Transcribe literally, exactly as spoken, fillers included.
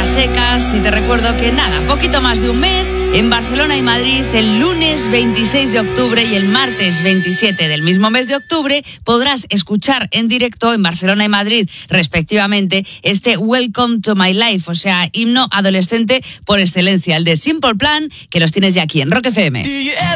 a secas y te recuerdo que nada, poquito más de un mes en Barcelona y Madrid el lunes veintiséis de octubre y el martes veintisiete del mismo mes de octubre podrás escuchar en directo en Barcelona y Madrid respectivamente este Welcome to My Life, o sea, himno adolescente por excelencia, el de Simple Plan, que los tienes ya aquí en Rock F M.